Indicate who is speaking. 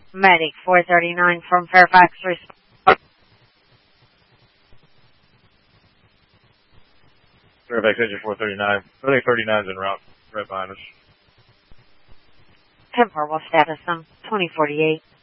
Speaker 1: Medic 439 from Fairfax.
Speaker 2: Fairfax engine 439. I think 39's en route right behind us.
Speaker 1: 10-4 will status them. 2048.